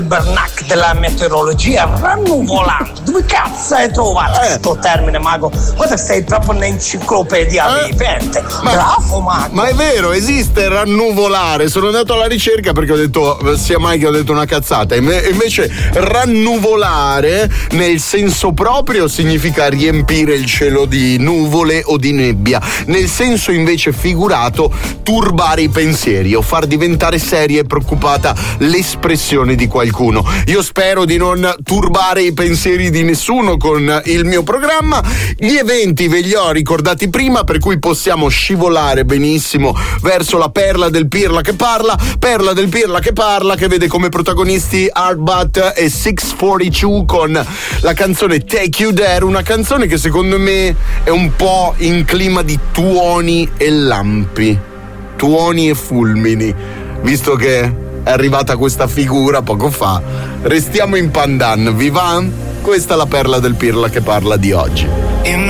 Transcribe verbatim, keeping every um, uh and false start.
Bernac della meteorologia, rannuvolante. Dove cazzo hai trovato questo eh. termine, Mago? Guarda, sei proprio un'enciclopedia eh. vivente. Ma, bravo, Mago. Ma è vero, esiste rannuvolare. Sono andato alla ricerca perché ho detto, sia mai che ho detto una cazzata. Invece rannuvolare nel senso proprio significa riempire il cielo di nuvole o di nebbia. Nel senso invece figurato, turbare i pensieri o far diventare seria e preoccupata l'espressione di qualcuno. Io spero di non turbare i pensieri di nessuno con il mio programma. Gli eventi ve li ho ricordati prima, per cui possiamo scivolare benissimo verso la perla del Pirla che parla, perla del Pirla che parla, che vede come protagonisti Hardbat e six forty-two con la canzone Take You There, una canzone che secondo me è un po' in clima di tuoni e lampi, tuoni e fulmini, visto che è arrivata questa figura poco fa. Restiamo in pandan, vi va? Questa è la perla del Pirla che parla di oggi.